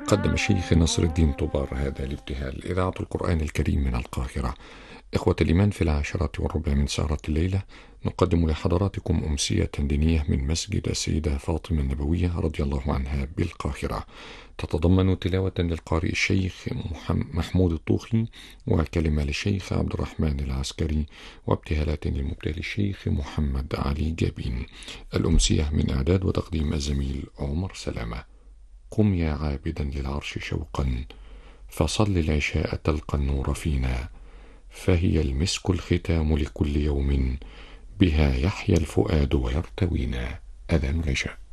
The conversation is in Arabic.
قدم الشيخ نصر الدين طبار هذا الابتهال إذاعة القرآن الكريم من القاهرة. إخوة الإيمان، في 10:15 من سهرة الليلة نقدم لحضراتكم أمسية دينية من مسجد السيدة فاطمة النبوية رضي الله عنها بالقاهرة، تتضمن تلاوة للقارئ الشيخ محمود الطوخي، وكلمة للشيخ عبد الرحمن العسكري، وابتهالات للمبتهل الشيخ محمد علي جابين. الأمسية من إعداد وتقديم الزميل عمر سلامة. قم يا عابدا للعرش شوقا، فصل العشاء تلقى النور فينا، فهي المسك الختام لكل يوم، بها يحيا الفؤاد ويرتوينا. أذان العشاء.